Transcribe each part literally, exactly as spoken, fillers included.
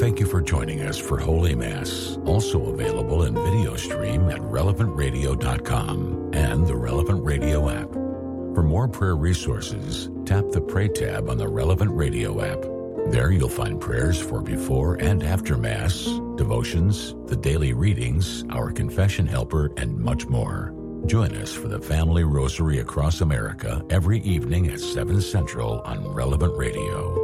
Thank you for joining us for Holy Mass, also available in video stream at relevant radio dot com and the Relevant Radio app. For more prayer resources, tap the Pray tab on the Relevant Radio app. There you'll find prayers for before and after Mass, devotions, the daily readings, our confession helper, and much more. Join us for the Family Rosary across America every evening at seven Central on Relevant Radio.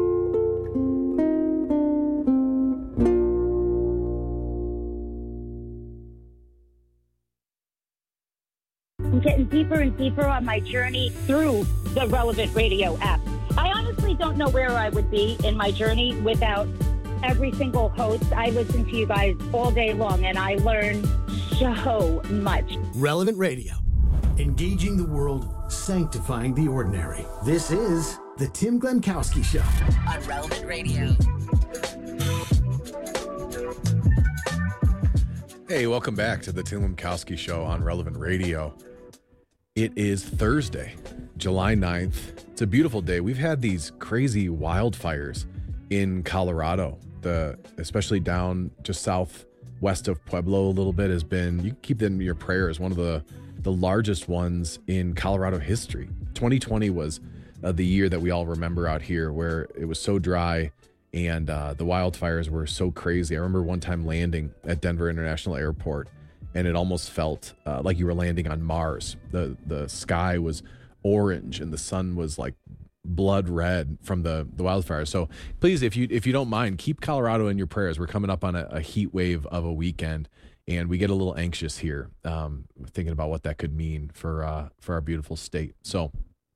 I'm getting deeper and deeper on my journey through the Relevant Radio app. I honestly don't know where I would be in my journey without every single host. I listen to you guys all day long, and I learn so much. Relevant Radio, engaging the world, sanctifying the ordinary. This is the Tim Glemkowski Show on Relevant Radio. Hey, welcome back to the Tim Glemkowski Show on Relevant Radio. It is Thursday, July ninth. It's a beautiful day. We've had these crazy wildfires in Colorado, the especially down just southwest of Pueblo a little bit has been, you can keep them in your prayers, one of the, the largest ones in Colorado history. twenty twenty was uh, the year that we all remember out here where it was so dry and uh, the wildfires were so crazy. I remember one time landing at Denver International Airport and it almost felt uh, like you were landing on Mars. The the sky was orange and the sun was like blood red from the, the wildfires. So please, if you if you don't mind, keep Colorado in your prayers. We're coming up on a, a heat wave of a weekend, and we get a little anxious here, um, thinking about what that could mean for uh, for our beautiful state. So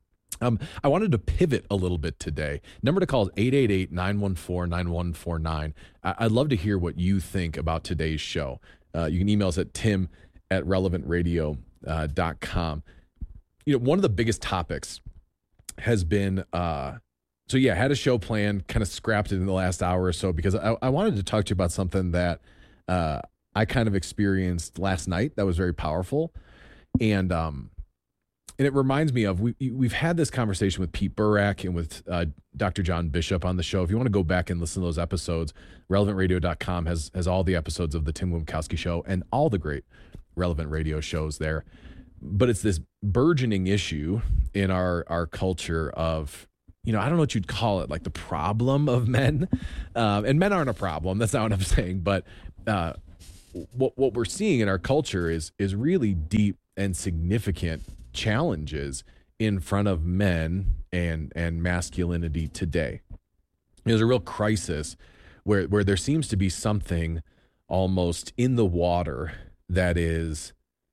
um, I wanted to pivot a little bit today. Number to call is eight eight eight, nine one four, nine one four nine. I- I'd love to hear what you think about today's show. Uh, you can email us at tim at relevant radio dot com. You know, one of the biggest topics has been, uh, so yeah, I had a show plan, kind of scrapped it in the last hour or so because I, I wanted to talk to you about something that uh, I kind of experienced last night that was very powerful. And um, and it reminds me of, we, we've had this conversation with Pete Burak and with uh, Doctor John Bishop on the show. If you want to go back and listen to those episodes, relevant radio dot com has, has all the episodes of the Tim Glemkowski Show and all the great Relevant Radio shows there. But it's this burgeoning issue in our, our culture of, you know, I don't know what you'd call it, like the problem of men. Um, and men aren't a problem. That's not what I'm saying. But uh, what what we're seeing in our culture is is really deep and significant challenges in front of men and and masculinity today. There's a real crisis where where there seems to be something almost in the water that is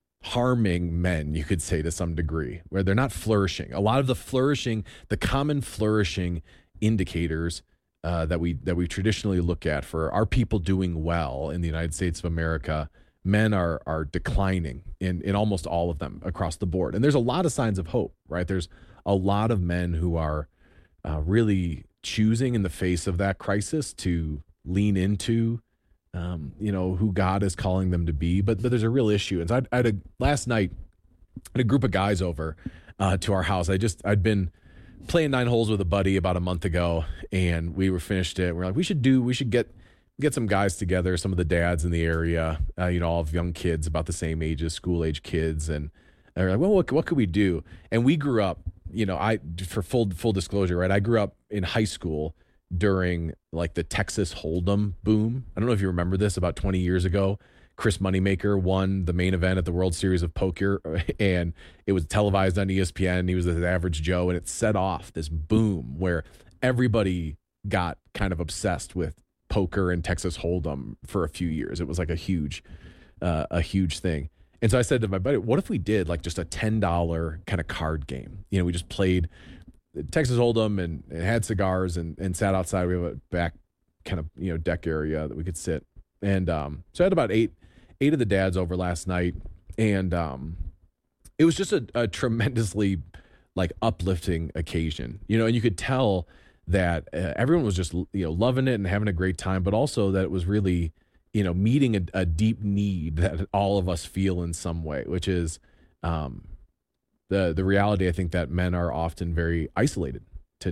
harming men, you could say, to some degree, where they're not flourishing. A lot of the flourishing, the common flourishing indicators uh, that we that we traditionally look at for our people doing well in the United States of America, men are are declining in, in almost all of them across the board. And there's a lot of signs of hope, right? There's a lot of men who are uh, really choosing in the face of that crisis to lean into Um, you know, who God is calling them to be, but but there's a real issue. And so I, I had a, last night, I had a group of guys over uh, to our house. I just, I'd been playing nine holes with a buddy about a month ago, and we were finished it. We're like, we should do, we should get get some guys together, some of the dads in the area, uh, you know, all of young kids about the same ages, school age kids, and they're like, well, what what could we do? And we grew up, you know, I for full full disclosure, right? I grew up in high school during like the Texas Hold'em boom. I don't know if you remember this, about twenty years ago, Chris Moneymaker won the main event at the World Series of Poker, and it was televised on E S P N. He was the average Joe, and it set off this boom where everybody got kind of obsessed with poker and Texas Hold'em for a few years. It was like a huge, uh, a huge thing. And so I said to my buddy, what if we did like just a ten dollar kind of card game? You know, we just played Texas Hold'em and, and had cigars and, and sat outside. We have a back kind of, you know, deck area that we could sit. And um, so I had about eight, eight of the dads over last night. And um, it was just a, a tremendously like uplifting occasion, you know, and you could tell that uh, everyone was just, you know, loving it and having a great time, but also that it was really, you know, meeting a, a deep need that all of us feel in some way, which is, um, the the reality, I think, that men are often very isolated today.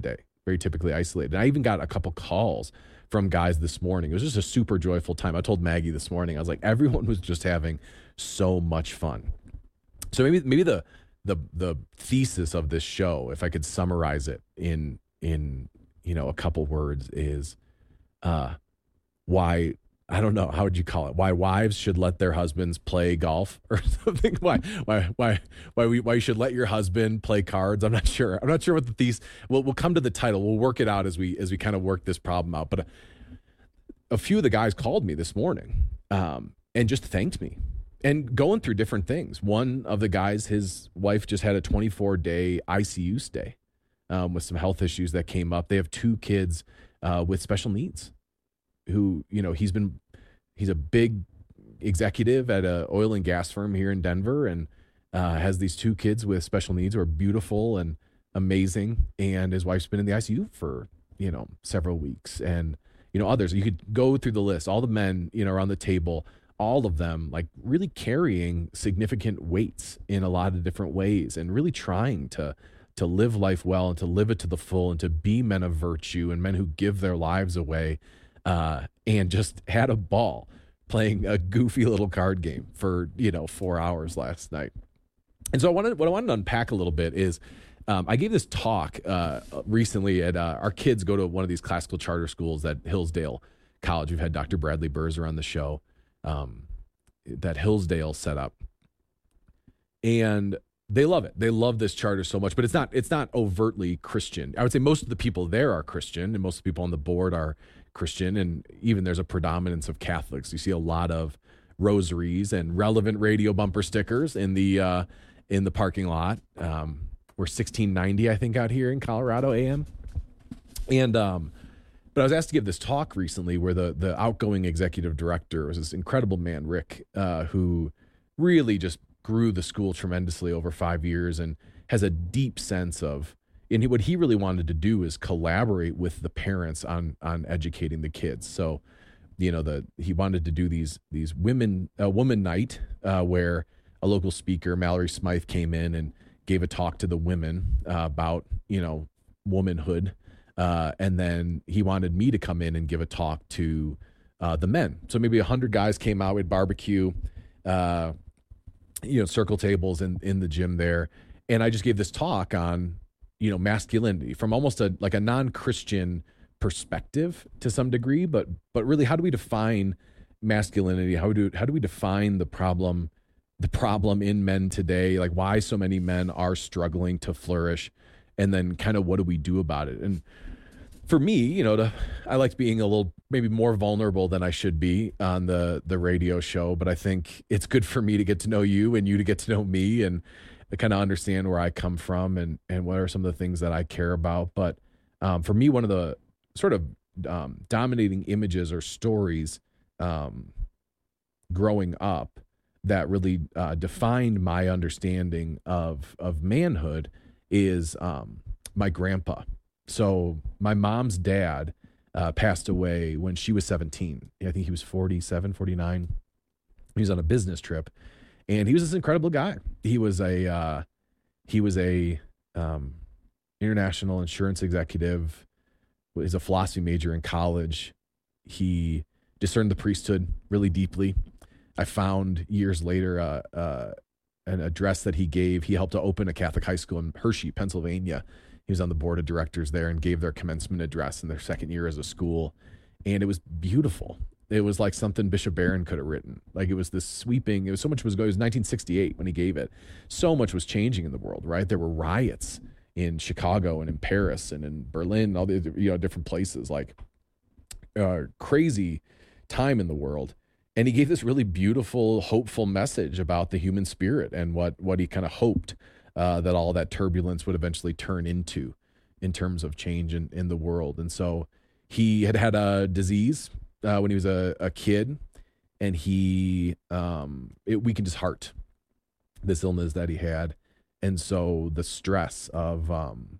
very typically isolated. And I even got a couple calls from guys this morning. It was just a super joyful time. I told Maggie this morning, I was like, everyone was just having so much fun. So maybe maybe the the the thesis of this show, if I could summarize it in in you know a couple words, is uh, why. I don't know, how would you call it? Why wives should let their husbands play golf or something? Why, why, why, why we, why you should let your husband play cards? I'm not sure. I'm not sure what the thesis. We'll we'll come to the title. We'll work it out as we as we kind of work this problem out. But a, a few of the guys called me this morning um, and just thanked me and going through different things. One of the guys, his wife just had a twenty-four day I C U stay um, with some health issues that came up. They have two kids uh, with special needs. Who, you know, he's been, he's a big executive at a oil and gas firm here in Denver, and uh, has these two kids with special needs who are beautiful and amazing. And his wife's been in the I C U for, you know, several weeks, and, you know, others. You could go through the list, all the men, you know, around the table, all of them like really carrying significant weights in a lot of different ways and really trying to, to live life well and to live it to the full and to be men of virtue and men who give their lives away. Uh, and just had a ball playing a goofy little card game for, you know, four hours last night. And so I wanted, what I wanted to unpack a little bit is um, I gave this talk uh, recently at uh, our kids go to one of these classical charter schools at Hillsdale College. We've had Doctor Bradley Burzer on the show um, that Hillsdale set up. And they love it. They love this charter so much, but it's not, it's not overtly Christian. I would say most of the people there are Christian, and most of the people on the board are Christian, and even there's a predominance of Catholics. You see a lot of rosaries and Relevant Radio bumper stickers in the uh, in the parking lot. Um, we're sixteen ninety, I think, out here in Colorado A M. And um, but I was asked to give this talk recently where the the outgoing executive director was this incredible man, Rick, uh, who really just grew the school tremendously over five years and has a deep sense of. And what he really wanted to do is collaborate with the parents on on educating the kids. So, you know, the he wanted to do these these women uh, woman night uh, where a local speaker, Mallory Smythe, came in and gave a talk to the women uh, about, you know, womanhood, uh, and then he wanted me to come in and give a talk to uh, the men. So maybe a hundred guys came out with barbecue, uh, you know, circle tables in in the gym there, and I just gave this talk on, you know, masculinity from almost a like a non-Christian perspective to some degree, but but really, how do we define masculinity? How do how do we define the problem, the problem in men today? Like why so many men are struggling to flourish, and then kind of what do we do about it? And for me, you know, to, I like being a little maybe more vulnerable than I should be on the the radio show, but I think it's good for me to get to know you and you to get to know me and kind of understand where I come from and, and what are some of the things that I care about. But um, for me, one of the sort of um, dominating images or stories um, growing up that really uh, defined my understanding of, of manhood is um, my grandpa. So my mom's dad uh, passed away when she was seventeen. I think he was forty-seven, forty-nine. He was on a business trip. And he was this incredible guy. He was a uh, he was a um, international insurance executive. Was a philosophy major in college. He discerned the priesthood really deeply. I found years later uh, uh, an address that he gave. He helped to open a Catholic high school in Hershey, Pennsylvania. He was on the board of directors there and gave their commencement address in their second year as a school. And it was beautiful. It was like something Bishop Barron could have written. Like it was this sweeping, it was so much was going, it was nineteen sixty-eight when he gave it. So much was changing in the world, right? There were riots in Chicago and in Paris and in Berlin, and all the, you know, different places, like uh, crazy time in the world. And he gave this really beautiful, hopeful message about the human spirit and what, what he kind of hoped uh, that all that turbulence would eventually turn into in terms of change in, in the world. And so he had had a disease Uh, when he was a, a kid, and he um, it weakened his heart, this illness that he had. And so the stress of um,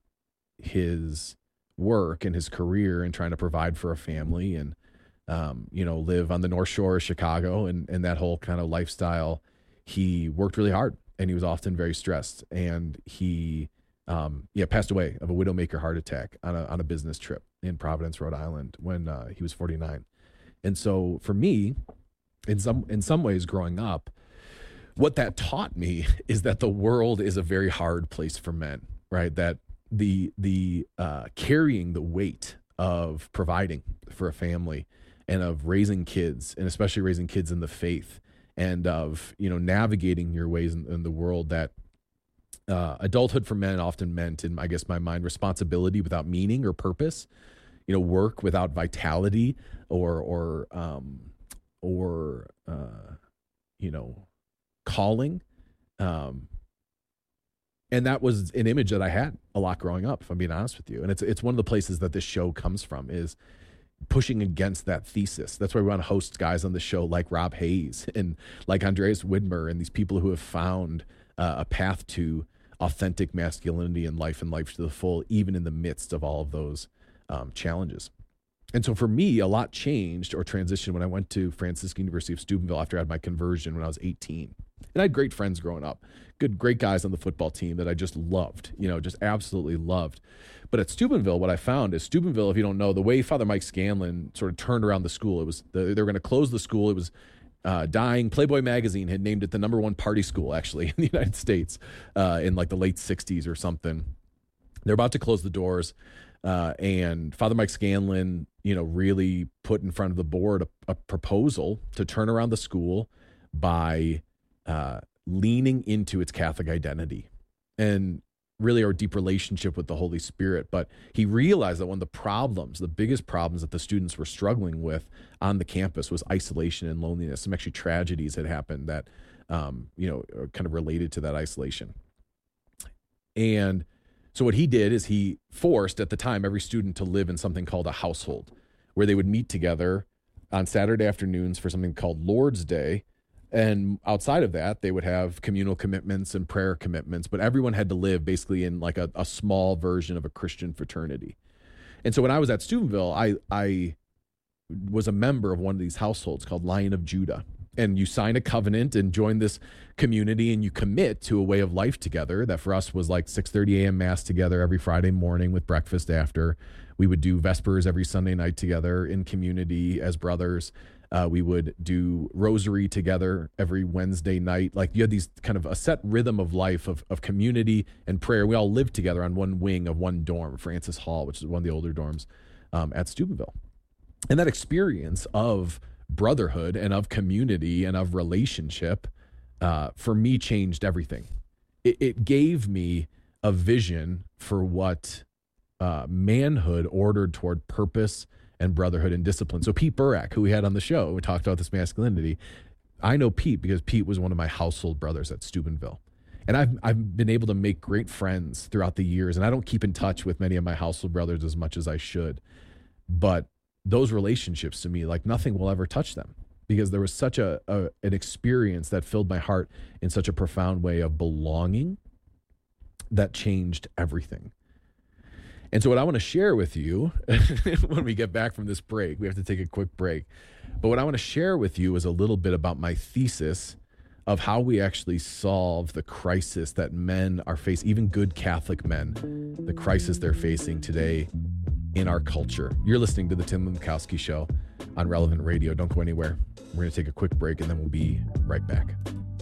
his work and his career and trying to provide for a family and, um, you know, live on the North Shore of Chicago and, and that whole kind of lifestyle, he worked really hard and he was often very stressed. And he um, yeah, passed away of a widowmaker heart attack on a on a business trip in Providence, Rhode Island, when uh, he was forty-nine. And so for me, in some in some ways, growing up, what that taught me is that the world is a very hard place for men, right? That the the uh, carrying the weight of providing for a family and of raising kids, and especially raising kids in the faith, and of, you know, navigating your ways in, in the world, that uh, adulthood for men often meant, in I guess my mind, responsibility without meaning or purpose, you know, work without vitality or or um, or uh, you know, calling. Um, and that was an image that I had a lot growing up, if I'm being honest with you. And it's it's one of the places that this show comes from, is pushing against that thesis. That's why we want to host guys on the show like Rob Hayes and like Andreas Widmer, and these people who have found uh, a path to authentic masculinity in life and life to the full, even in the midst of all of those um, challenges. And so for me, a lot changed or transitioned when I went to Franciscan University of Steubenville after I had my conversion when I was eighteen. And I had great friends growing up, good, great guys on the football team that I just loved, you know, just absolutely loved. But at Steubenville, what I found is Steubenville, if you don't know, the way Father Mike Scanlon sort of turned around the school, it was the, they were going to close the school. It was uh, dying. Playboy magazine had named it the number one party school, actually, in the United States uh, in like the late sixties or something. They're about to close the doors. Uh, and Father Mike Scanlon, you know, really put in front of the board a, a proposal to turn around the school by uh, leaning into its Catholic identity and really our deep relationship with the Holy Spirit. But he realized that one of the problems, the biggest problems that the students were struggling with on the campus was isolation and loneliness. Some actually tragedies had happened that, um, you know, are kind of related to that isolation. And so what he did is he forced, at the time, every student to live in something called a household, where they would meet together on Saturday afternoons for something called Lord's Day. And outside of that, they would have communal commitments and prayer commitments, but everyone had to live basically in like a, a small version of a Christian fraternity. And so when I was at Steubenville, I, I was a member of one of these households called Lion of Judah. And you sign a covenant and join this community, and you commit to a way of life together that for us was like six thirty a.m. mass together every Friday morning with breakfast after. We would do Vespers every Sunday night together in community as brothers. Uh, we would do rosary together every Wednesday night. Like, you had these kind of a set rhythm of life of, of community and prayer. We all lived together on one wing of one dorm, Francis Hall, which is one of the older dorms um, at Steubenville. And that experience of brotherhood and of community and of relationship, uh, for me, changed everything. It, it gave me a vision for what uh, manhood ordered toward purpose and brotherhood and discipline. So Pete Burak, who we had on the show, we talked about this masculinity. I know Pete because Pete was one of my household brothers at Steubenville. And I've I've been able to make great friends throughout the years. And I don't keep in touch with many of my household brothers as much as I should. But those relationships, to me, like nothing will ever touch them, because there was such a, a an experience that filled my heart in such a profound way of belonging that changed everything. And so what I want to share with you when we get back from this break, we have to take a quick break, but what I want to share with you is a little bit about my thesis of how we actually solve the crisis that men are facing, even good Catholic men, the crisis they're facing today in our culture. You're listening to the Tim Lemkowski Show on Relevant Radio. Don't go anywhere. We're going to take a quick break, and then we'll be right back.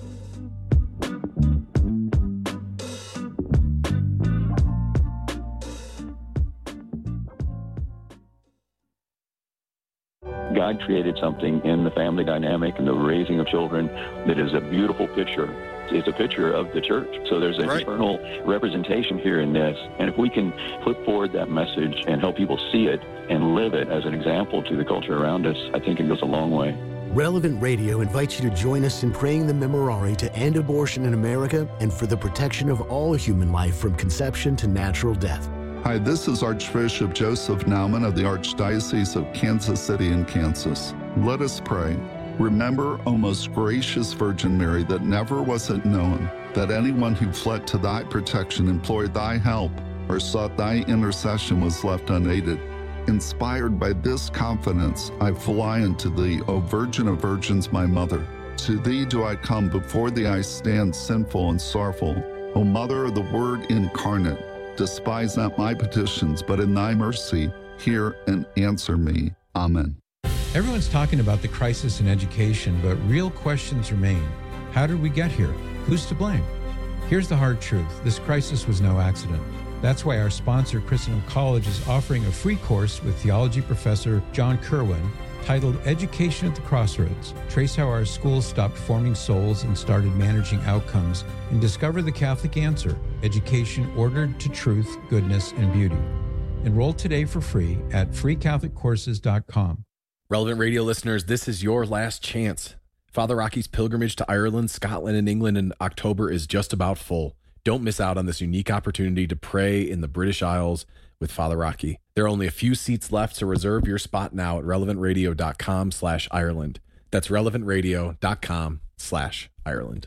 God created something in the family dynamic and the raising of children that is a beautiful picture. It's a picture of the church. So there's an right. eternal representation here in this. And if we can put forward that message and help people see it and live it as an example to the culture around us, I think it goes a long way. Relevant Radio invites you to join us in praying the Memorare to end abortion in America and for the protection of all human life from conception to natural death. Hi, this is Archbishop Joseph Naumann of the Archdiocese of Kansas City in Kansas. Let us pray. Remember, O most gracious Virgin Mary, that never was it known that anyone who fled to thy protection, implored thy help, or sought thy intercession was left unaided. Inspired by this confidence, I fly unto thee, O Virgin of Virgins, my mother. To thee do I come, before thee I stand sinful and sorrowful. O Mother of the Word incarnate, despise not my petitions, but in thy mercy hear and answer me. Amen. Everyone's talking about the crisis in education, but real questions remain. How did we get here? Who's to blame? Here's the hard truth. This crisis was no accident. That's why our sponsor, Christendom College, is offering a free course with theology professor John Kerwin titled Education at the Crossroads. Trace how our schools stopped forming souls and started managing outcomes, and discover the Catholic answer, education ordered to truth, goodness, and beauty. Enroll today for free at free catholic courses dot com. Relevant Radio listeners, this is your last chance. Father Rocky's pilgrimage to Ireland, Scotland, and England in October is just about full. Don't miss out on this unique opportunity to pray in the British Isles with Father Rocky. There are only a few seats left, so reserve your spot now at relevant radio dot com slash Ireland. That's relevant radio dot com slash Ireland.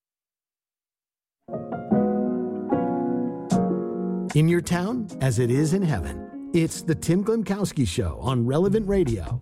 In your town, as it is in heaven, it's the Tim Glemkowski Show on Relevant Radio.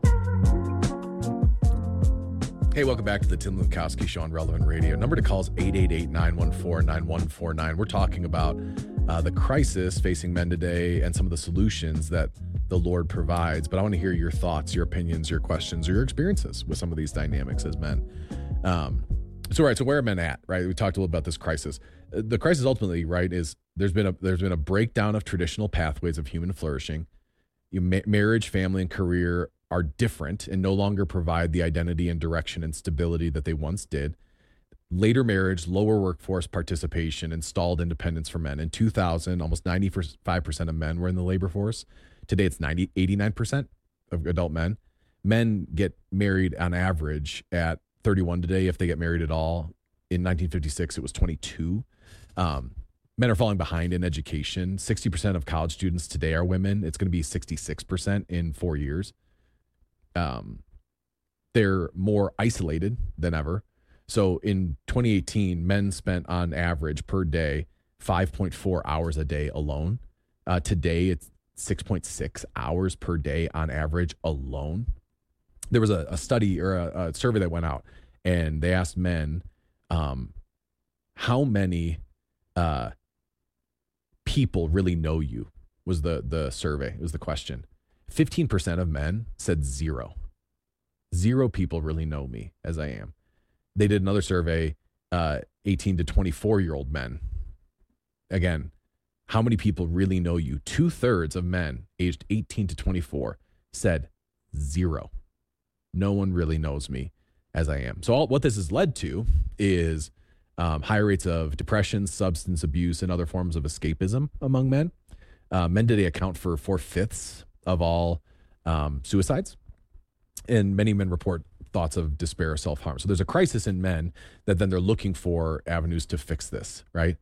Hey, welcome back to the Tim Glemkowski Show on Relevant Radio. Number to call is eight eight eight, nine one four, nine one four nine. We're talking about uh, the crisis facing men today and some of the solutions that the Lord provides. But I want to hear your thoughts, your opinions, your questions, or your experiences with some of these dynamics as men. Um, so, right, so where are men at, right? We talked a little about this crisis. The crisis ultimately, right, is there's been a there's been a breakdown of traditional pathways of human flourishing. You, ma- marriage, family, and career are different and no longer provide the identity and direction and stability that they once did. Later marriage, lower workforce participation, installed independence for men. In two thousand, almost ninety-five percent of men were in the labor force. Today, it's ninety, eighty-nine percent of adult men. Men get married on average at thirty-one today, if they get married at all. In nineteen fifty-six, it was twenty-two. Um, men are falling behind in education. sixty percent of college students today are women. It's going to be sixty-six percent in four years. Um, they're more isolated than ever. So in twenty eighteen, men spent on average per day five point four hours a day alone. Uh, today, it's six point six hours per day on average alone. There was a, a study or a, a survey that went out, and they asked men um, how many uh, people really know you was the, the survey. It was the question. fifteen percent of men said zero. Zero people really know me as I am. They did another survey, uh, eighteen to twenty-four year old men. Again, how many people really know you? Two thirds of men aged eighteen to twenty-four said zero. No one really knows me as I am. So all, what this has led to is um, higher rates of depression, substance abuse, and other forms of escapism among men. Uh, men today account for four fifths of all um, suicides. And many men report thoughts of despair or self-harm. So there's a crisis in men that then they're looking for avenues to fix this, right?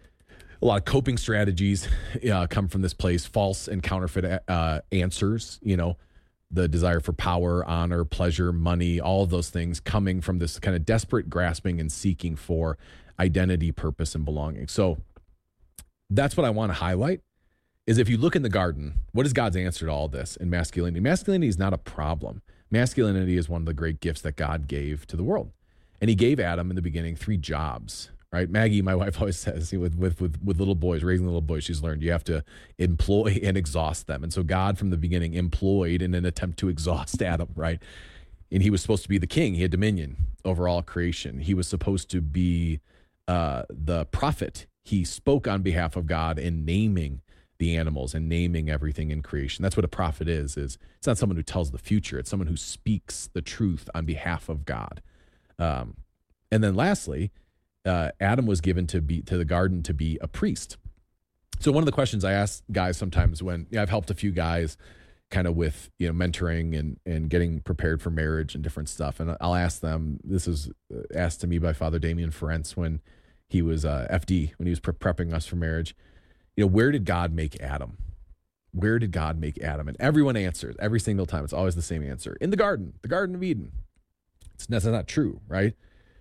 A lot of coping strategies uh, come from this place, false and counterfeit uh, answers, you know, the desire for power, honor, pleasure, money, all of those things coming from this kind of desperate grasping and seeking for identity, purpose, and belonging. So that's what I want to highlight. Is if you look in the garden, what is God's answer to all this in masculinity? Masculinity is not a problem. Masculinity is one of the great gifts that God gave to the world. And he gave Adam in the beginning three jobs, right? Maggie, my wife, always says with, with, with, with little boys, raising little boys, she's learned you have to employ and exhaust them. And so God from the beginning employed in an attempt to exhaust Adam, right? And he was supposed to be the king. He had dominion over all creation. He was supposed to be uh, the prophet. He spoke on behalf of God in naming the animals and naming everything in creation. That's what a prophet is, is it's not someone who tells the future. It's someone who speaks the truth on behalf of God. Um, and then lastly, uh, Adam was given to be to the garden to be a priest. So one of the questions I ask guys sometimes when you know, I've helped a few guys kind of with, you know, mentoring and, and getting prepared for marriage and different stuff. And I'll ask them, this is asked to me by Father Damien Ferenc when he was uh, F D, when he was pre- prepping us for marriage. You know, where did God make Adam? Where did God make Adam? And everyone answers every single time. It's always the same answer. In the garden, the Garden of Eden. It's, that's not true, right?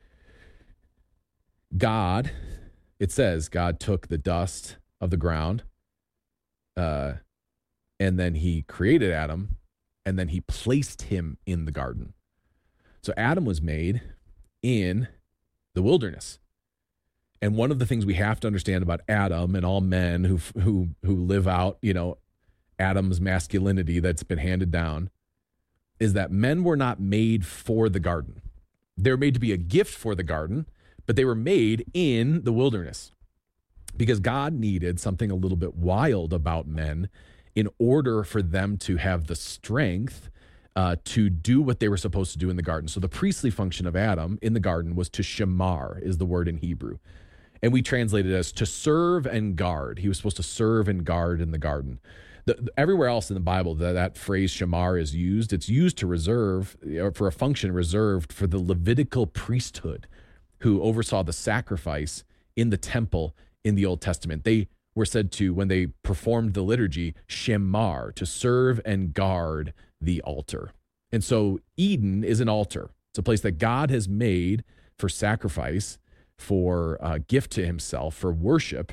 God, it says, God took the dust of the ground, uh, and then he created Adam, and then he placed him in the garden. So Adam was made in the wilderness. And one of the things we have to understand about Adam and all men who who who live out, you know, Adam's masculinity that's been handed down is that men were not made for the garden. They were made to be a gift for the garden, but they were made in the wilderness because God needed something a little bit wild about men in order for them to have the strength uh, to do what they were supposed to do in the garden. So the priestly function of Adam in the garden was to shamar, is the word in Hebrew. And we translate it as to serve and guard. He was supposed to serve and guard in the garden. The, everywhere else in the Bible that, that phrase shamar is used, it's used to reserve, or for a function reserved for the Levitical priesthood who oversaw the sacrifice in the temple in the Old Testament. They were said to, when they performed the liturgy, shamar, to serve and guard the altar. And so Eden is an altar. It's a place that God has made for sacrifice, for uh, gift to himself, for worship.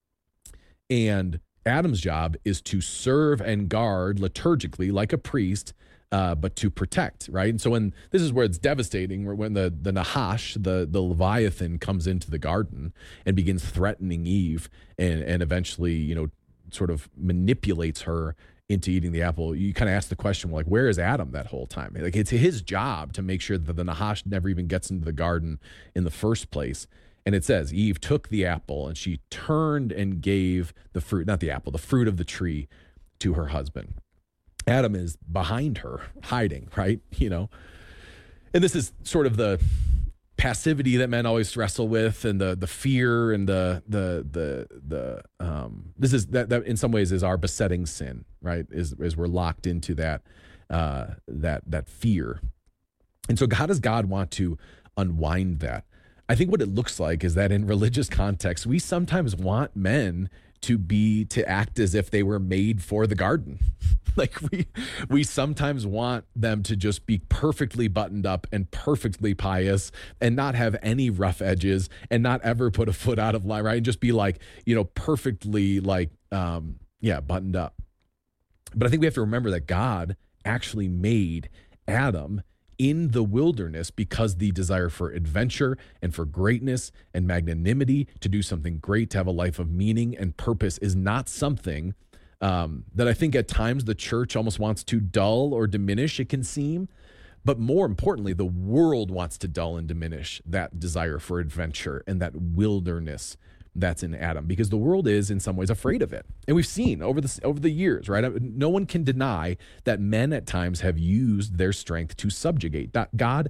And Adam's job is to serve and guard liturgically like a priest, uh, but to protect, right? And so when this is where it's devastating, where when the, the Nahash, the, the Leviathan, comes into the garden and begins threatening Eve and, and eventually, you know, sort of manipulates her into eating the apple, you kind of ask the question, well, like, where is Adam that whole time? Like, it's his job to make sure that the Nahash never even gets into the garden in the first place. And it says, Eve took the apple and she turned and gave the fruit, not the apple, the fruit of the tree to her husband. Adam is behind her, hiding, right? You know, and this is sort of the passivity that men always wrestle with, and the the fear and the the the the um this is that, that in some ways is our besetting sin, right? Is is we're locked into that uh that that fear. And so how does God want to unwind that? I think what it looks like is that in religious context, we sometimes want men to be, to act as if they were made for the garden. Like we, we sometimes want them to just be perfectly buttoned up and perfectly pious and not have any rough edges and not ever put a foot out of line, right? And just be like, you know, perfectly like, um, yeah, buttoned up. But I think we have to remember that God actually made Adam in the wilderness because the desire for adventure and for greatness and magnanimity, to do something great, to have a life of meaning and purpose, is not something um, that I think at times the church almost wants to dull or diminish, it can seem. But more importantly, the world wants to dull and diminish that desire for adventure and that wilderness that's in Adam, because the world is in some ways afraid of it. And we've seen over the over the years, right? No one can deny that men at times have used their strength to subjugate. That God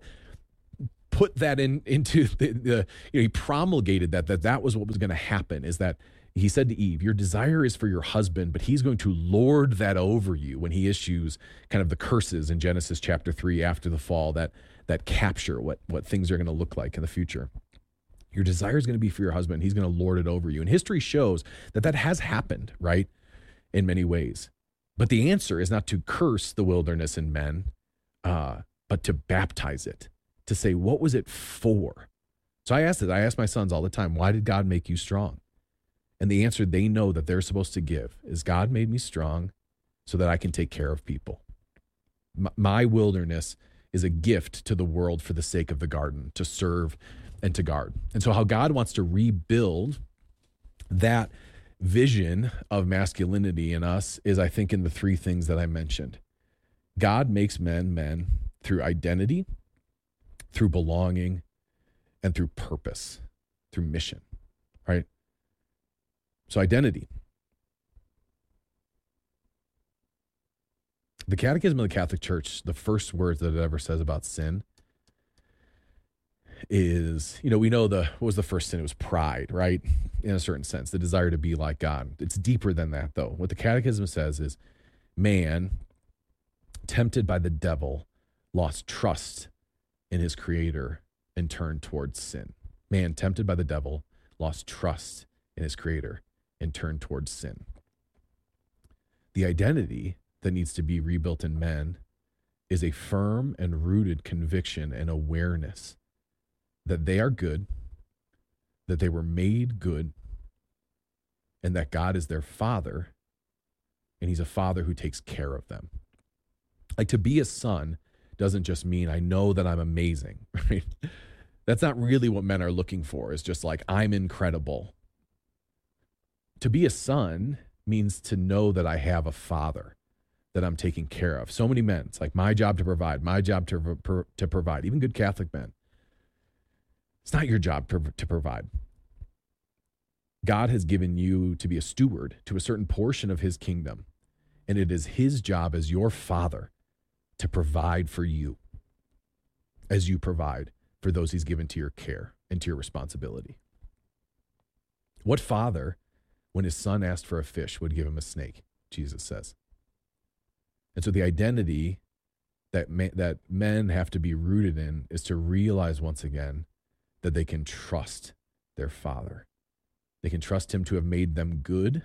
put that in into the, the you know, he promulgated that that that was what was going to happen, is that he said to Eve, your desire is for your husband, but he's going to lord that over you, when he issues kind of the curses in Genesis chapter three after the fall that that capture what what things are going to look like in the future. Your desire is going to be for your husband. He's going to lord it over you. And history shows that that has happened, right, in many ways. But the answer is not to curse the wilderness in men, uh, but to baptize it, to say, what was it for? So I asked it. I ask my sons all the time, why did God make you strong? And the answer they know that they're supposed to give is, God made me strong so that I can take care of people. M- my wilderness is a gift to the world for the sake of the garden, to serve and to guard. And so how God wants to rebuild that vision of masculinity in us is, I think, in the three things that I mentioned. God makes men men through identity, through belonging, and through purpose, through mission, right? So identity. The Catechism of the Catholic Church, the first words that it ever says about sin is, you know, we know the, what was the first sin? It was pride, right? In a certain sense, the desire to be like God. It's deeper than that, though. What the Catechism says is, man, tempted by the devil, lost trust in his creator and turned towards sin. Man, tempted by the devil, lost trust in his creator and turned towards sin. The identity that needs to be rebuilt in men is a firm and rooted conviction and awareness that they are good, that they were made good, and that God is their father, and he's a father who takes care of them. Like, to be a son doesn't just mean I know that I'm amazing, right? That's not really what men are looking for. It's just like, I'm incredible. To be a son means to know that I have a father that I'm taking care of. So many men, it's like my job to provide, my job to, to provide, even good Catholic men. It's not your job to, to provide. God has given you to be a steward to a certain portion of his kingdom, and it is his job as your father to provide for you as you provide for those he's given to your care and to your responsibility. What father, when his son asked for a fish, would give him a snake? Jesus says. And so the identity that ma- that men have to be rooted in is to realize once again that they can trust their father. They can trust him to have made them good,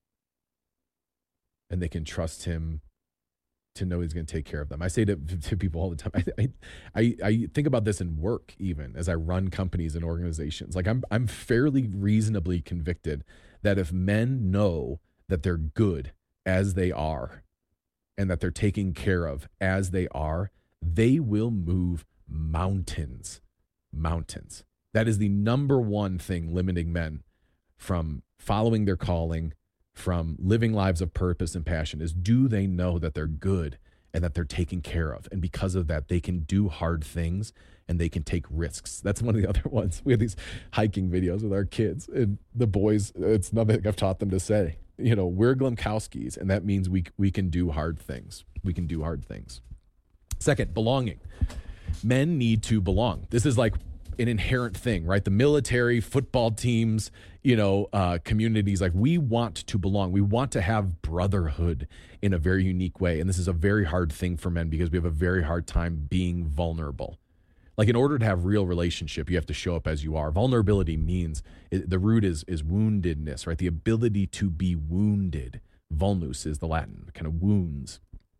and they can trust him to know he's going to take care of them. I say to, to people all the time, I, I, I think about this in work even as I run companies and organizations. Like I'm, I'm fairly reasonably convicted that if men know that they're good as they are and that they're taken care of as they are, they will move mountains, mountains. That is the number one thing limiting men from following their calling, from living lives of purpose and passion, is do they know that they're good and that they're taken care of? And because of that, they can do hard things and they can take risks. That's one of the other ones. We have these hiking videos with our kids, and the boys, it's nothing I've taught them to say. You know, we're Glemkowskis, and that means we we can do hard things. We can do hard things. Second, belonging. Men need to belong. This is like an inherent thing, right? The military, football teams, you know, uh, communities, like we want to belong. We want to have brotherhood in a very unique way. And this is a very hard thing for men because we have a very hard time being vulnerable. Like in order to have real relationship, you have to show up as you are. Vulnerability means, it, the root is is woundedness, right? The ability to be wounded. Vulnus is the Latin, kind of wounds.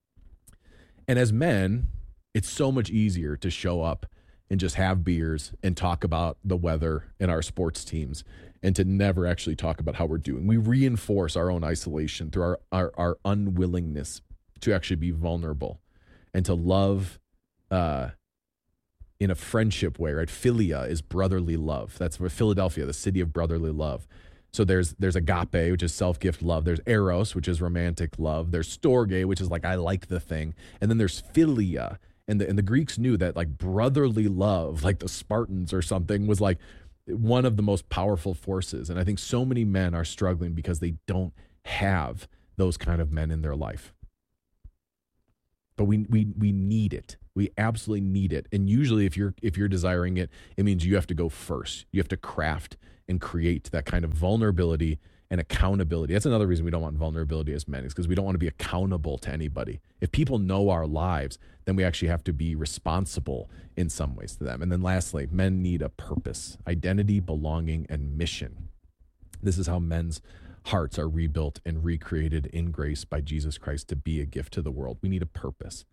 And as men, it's so much easier to show up and just have beers and talk about the weather and our sports teams and to never actually talk about how we're doing. We reinforce our own isolation through our, our, our unwillingness to actually be vulnerable and to love uh, in a friendship way, right? Philia is brotherly love. That's where Philadelphia, the city of brotherly love. So there's there's agape, which is self-gift love. There's eros, which is romantic love. There's storge, which is like, I like the thing. And then there's philia. And the, and the Greeks knew that like brotherly love, like the Spartans or something, was like one of the most powerful forces. And I think so many men are struggling because they don't have those kind of men in their life. But we we we need it. We absolutely need it. And usually if you're if you're desiring it, it means you have to go first. You have to craft and create that kind of vulnerability and accountability. That's another reason we don't want vulnerability as men, is because we don't want to be accountable to anybody. If people know our lives, then we actually have to be responsible in some ways to them. And then lastly, men need a purpose, identity, belonging, and mission. This is how men's hearts are rebuilt and recreated in grace by Jesus Christ to be a gift to the world. We need a purpose.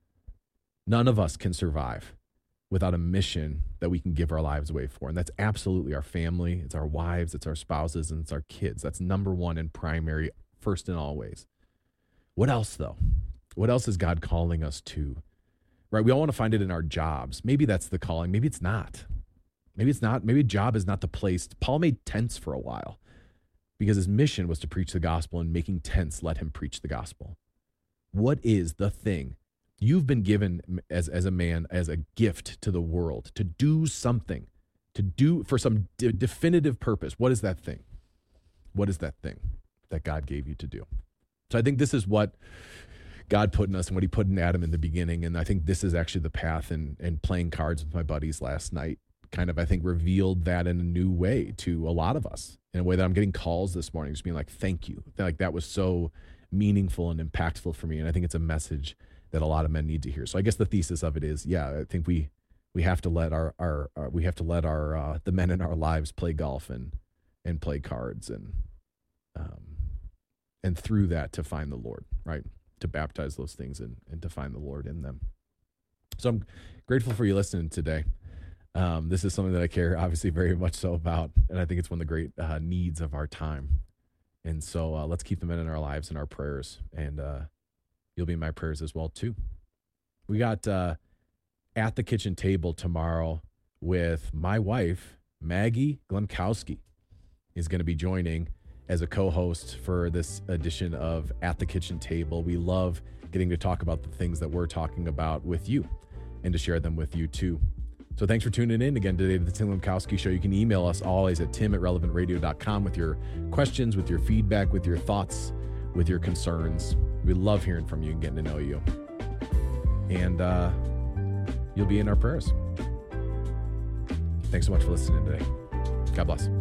None of us can survive without a mission that we can give our lives away for. And that's absolutely our family, it's our wives, it's our spouses, and it's our kids. That's number one and primary, first in all ways. What else, though? What else is God calling us to? Right? We all want to find it in our jobs. Maybe that's the calling. Maybe it's not. Maybe it's not. Maybe a job is not the place. Paul made tents for a while because his mission was to preach the gospel, and making tents let him preach the gospel. What is the thing you've been given as, as a man, as a gift to the world, to do something, to do for some de- definitive purpose? What is that thing? What is that thing that God gave you to do? So I think this is what God put in us and what he put in Adam in the beginning. And I think this is actually the path, and, and playing cards with my buddies last night kind of, I think, revealed that in a new way to a lot of us, in a way that I'm getting calls this morning, just being like, thank you. Like that was so meaningful and impactful for me. And I think it's a message that a lot of men need to hear. So I guess the thesis of it is, yeah, I think we we have to let our our, our we have to let our uh, the men in our lives play golf and and play cards and um and through that to find the Lord, right? To baptize those things and and to find the Lord in them. So I'm grateful for you listening today. Um, this is something that I care obviously very much so about, and I think it's one of the great uh, needs of our time. And so uh, let's keep the men in our lives in our prayers, and uh, you'll be in my prayers as well too. We got uh, at the kitchen table tomorrow with my wife, Maggie Glemkowski, is going to be joining as a co-host for this edition of At the Kitchen Table. We love getting to talk about the things that we're talking about with you and to share them with you too. So thanks for tuning in again today to the Tim Lemkowski Show. You can email us always at tim at relevant radio dot com with your questions, with your feedback, with your thoughts, with your concerns. We love hearing from you and getting to know you. And uh, you'll be in our prayers. Thanks so much for listening today. God bless.